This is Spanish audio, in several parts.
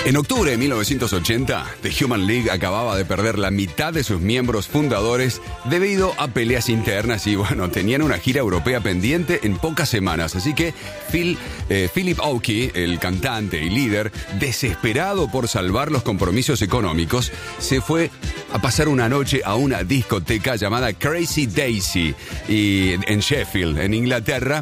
En octubre de 1980, The Human League acababa de perder la mitad de sus miembros fundadores debido a peleas internas y, bueno, tenían una gira europea pendiente en pocas semanas. Así que Philip Oakey, el cantante y líder, desesperado por salvar los compromisos económicos, se fue a pasar una noche a una discoteca llamada Crazy Daisy en Sheffield, en Inglaterra.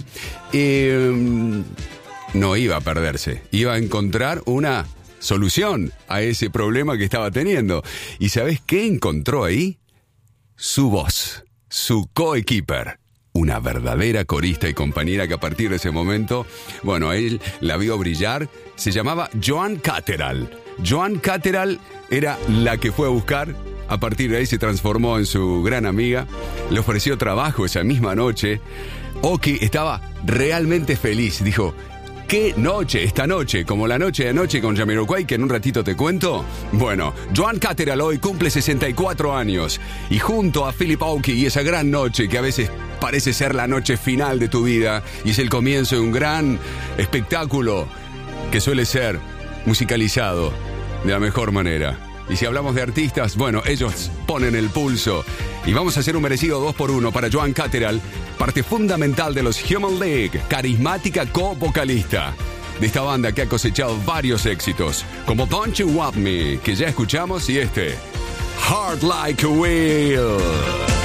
No iba a perderse, iba a encontrar una solución a ese problema que estaba teniendo. ¿Y sabes qué encontró ahí? Su voz, su coequiper, una verdadera corista y compañera que a partir de ese momento, bueno, a él la vio brillar. Se llamaba Joan Catterall. Joan Catterall era la que fue a buscar. A partir de ahí se transformó en su gran amiga. Le ofreció trabajo esa misma noche. Oki estaba realmente feliz. Dijo: ¿qué noche? Esta noche, como la noche de anoche con Jamiroquai, que en un ratito te cuento. Bueno, Joan Catterall hoy cumple 64 años. Y junto a Philip Oakey y esa gran noche que a veces parece ser la noche final de tu vida y es el comienzo de un gran espectáculo que suele ser musicalizado de la mejor manera. Y si hablamos de artistas, bueno, ellos ponen el pulso. Y vamos a hacer un merecido 2x1 para Joan Catterall, parte fundamental de los Human League, carismática co-vocalista de esta banda que ha cosechado varios éxitos, como Don't You Want Me, que ya escuchamos, y Hard Like a Wheel.